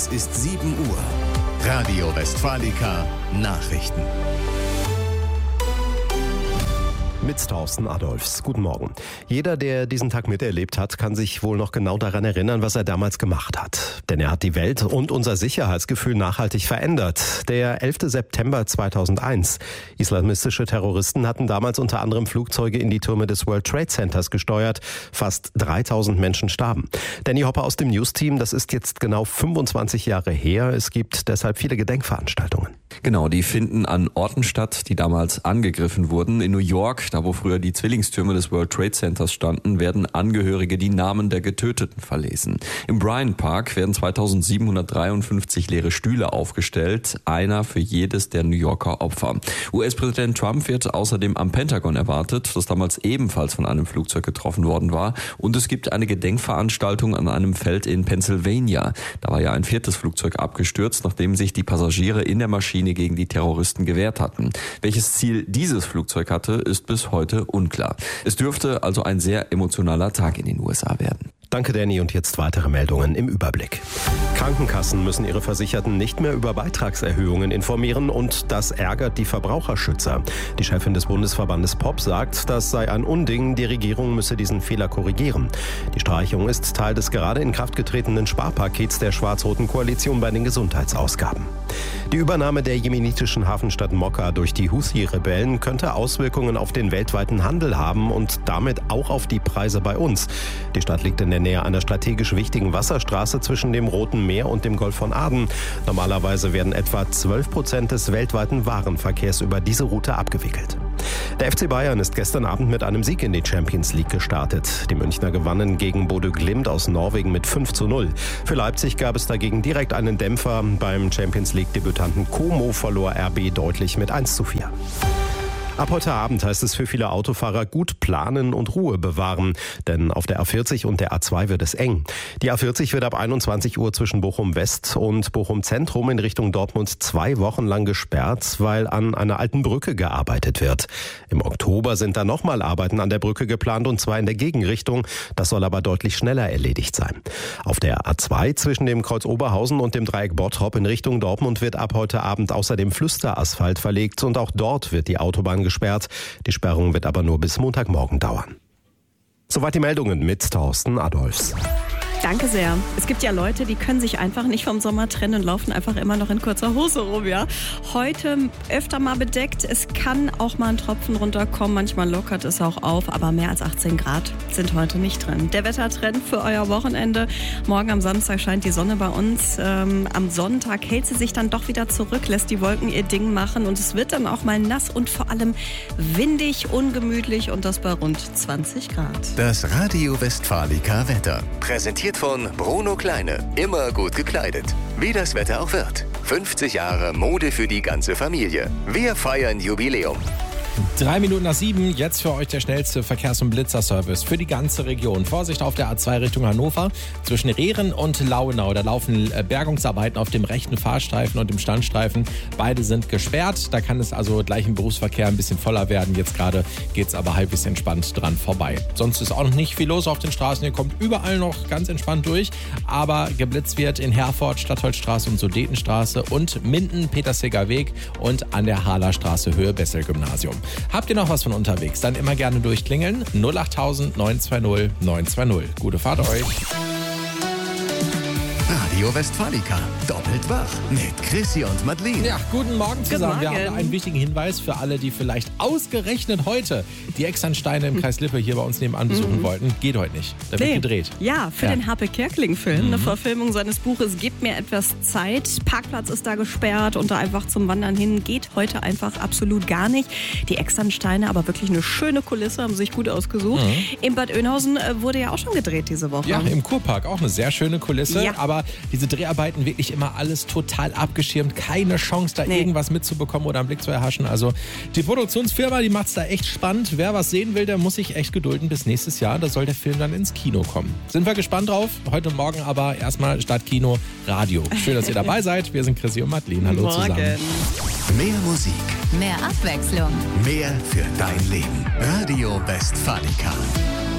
Es ist 7 Uhr. Radio Westfalica Nachrichten. Mit Thorsten Adolfs. Guten Morgen. Jeder, der diesen Tag miterlebt hat, kann sich wohl noch genau daran erinnern, was er damals gemacht hat. Denn er hat die Welt und unser Sicherheitsgefühl nachhaltig verändert. Der 11. September 2001. Islamistische Terroristen hatten damals unter anderem Flugzeuge in die Türme des World Trade Centers gesteuert. Fast 3000 Menschen starben. Danny Hopper aus dem News-Team, das ist jetzt genau 25 Jahre her. Es gibt deshalb viele Gedenkveranstaltungen. Genau, die finden an Orten statt, die damals angegriffen wurden. In New York, da wo früher die Zwillingstürme des World Trade Centers standen, werden Angehörige die Namen der Getöteten verlesen. Im Bryant Park werden 2753 leere Stühle aufgestellt, einer für jedes der New Yorker Opfer. US-Präsident Trump wird außerdem am Pentagon erwartet, das damals ebenfalls von einem Flugzeug getroffen worden war. Und es gibt eine Gedenkveranstaltung an einem Feld in Pennsylvania. Da war ja ein 4. Flugzeug abgestürzt, nachdem sich die Passagiere in der Maschine gegen die Terroristen gewehrt hatten. Welches Ziel dieses Flugzeug hatte, ist bis heute unklar. Es dürfte also ein sehr emotionaler Tag in den USA werden. Danke, Danny. Und jetzt weitere Meldungen im Überblick. Krankenkassen müssen ihre Versicherten nicht mehr über Beitragserhöhungen informieren und das ärgert die Verbraucherschützer. Die Chefin des Bundesverbandes POP sagt, das sei ein Unding, die Regierung müsse diesen Fehler korrigieren. Die Streichung ist Teil des gerade in Kraft getretenen Sparpakets der schwarz-roten Koalition bei den Gesundheitsausgaben. Die Übernahme der jemenitischen Hafenstadt Mokka durch die Houthi-Rebellen könnte Auswirkungen auf den weltweiten Handel haben und damit auch auf die Preise bei uns. Die Stadt liegt in der Nähe einer strategisch wichtigen Wasserstraße zwischen dem Roten Meer und dem Golf von Aden. Normalerweise werden etwa 12% des weltweiten Warenverkehrs über diese Route abgewickelt. Der FC Bayern ist gestern Abend mit einem Sieg in die Champions League gestartet. Die Münchner gewannen gegen Bodø Glimt aus Norwegen mit 5:0. Für Leipzig gab es dagegen direkt einen Dämpfer. Beim Champions League-Debütanten Como verlor RB deutlich mit 1:4. Ab heute Abend heißt es für viele Autofahrer gut planen und Ruhe bewahren, denn auf der A40 und der A2 wird es eng. Die A40 wird ab 21 Uhr zwischen Bochum West und Bochum Zentrum in Richtung Dortmund 2 Wochen lang gesperrt, weil an einer alten Brücke gearbeitet wird. Im Oktober sind dann nochmal Arbeiten an der Brücke geplant und zwar in der Gegenrichtung. Das soll aber deutlich schneller erledigt sein. Auf der A2 zwischen dem Kreuz Oberhausen und dem Dreieck Bottrop in Richtung Dortmund wird ab heute Abend außerdem Flüsterasphalt verlegt und auch dort wird die Autobahn gesperrt. Die Sperrung wird aber nur bis Montagmorgen dauern. Soweit die Meldungen mit Thorsten Adolfs. Danke sehr. Es gibt ja Leute, die können sich einfach nicht vom Sommer trennen und laufen einfach immer noch in kurzer Hose rum, ja. Heute öfter mal bedeckt. Es kann auch mal ein Tropfen runterkommen. Manchmal lockert es auch auf, aber mehr als 18 Grad sind heute nicht drin. Der Wettertrend für euer Wochenende. Morgen am Samstag scheint die Sonne bei uns. Am Sonntag hält sie sich dann doch wieder zurück, lässt die Wolken ihr Ding machen und es wird dann auch mal nass und vor allem windig, ungemütlich und das bei rund 20 Grad. Das Radio Westfalica Wetter. Präsentiert von Bruno Kleine. Immer gut gekleidet. Wie das Wetter auch wird. 50 Jahre Mode für die ganze Familie. Wir feiern Jubiläum. 7:03, jetzt für euch der schnellste Verkehrs- und Blitzerservice für die ganze Region. Vorsicht auf der A2 Richtung Hannover. Zwischen Rehren und Lauenau, da laufen Bergungsarbeiten auf dem rechten Fahrstreifen und dem Standstreifen. Beide sind gesperrt. Da kann es also gleich im Berufsverkehr ein bisschen voller werden. Jetzt gerade geht es aber halbwegs entspannt dran vorbei. Sonst ist auch noch nicht viel los auf den Straßen. Ihr kommt überall noch ganz entspannt durch. Aber geblitzt wird in Herford, Stadtholzstraße und Sudetenstraße und Minden, Peterseger Weg und an der Hahler Höhe Bessel-Gymnasium. Habt ihr noch was von unterwegs? Dann immer gerne durchklingeln. 08000 920 920. Gute Fahrt euch. Radio Westfalica. Doppelt wach. Mit Chrissy und Madeleine. Ja, guten Morgen zusammen. Guten Morgen. Wir haben einen wichtigen Hinweis für alle, die vielleicht ausgerechnet heute die Externsteine im Kreis Lippe hier bei uns nebenan besuchen wollten. Geht heute nicht. Da wird gedreht. Ja, für den Harpe Kerkeling-Film. Eine Verfilmung seines Buches Gebt mir etwas Zeit. Parkplatz ist da gesperrt und da einfach zum Wandern hin geht heute einfach absolut gar nicht. Die Externsteine, aber wirklich eine schöne Kulisse, haben sich gut ausgesucht. In Bad Oeynhausen wurde ja auch schon gedreht diese Woche. Ja, im Kurpark auch eine sehr schöne Kulisse. Ja. Aber diese Dreharbeiten wirklich immer alles total abgeschirmt. Keine Chance, da irgendwas mitzubekommen oder einen Blick zu erhaschen. Also die Produktionsfirma, die macht es da echt spannend. Wer was sehen will, der muss sich echt gedulden bis nächstes Jahr. Da soll der Film dann ins Kino kommen. Sind wir gespannt drauf. Heute Morgen aber erstmal statt Kino Radio. Schön, dass ihr dabei seid. Wir sind Chrissy und Madeleine. Hallo zusammen. Mehr Musik. Mehr Abwechslung. Mehr für dein Leben. Radio Westfalica.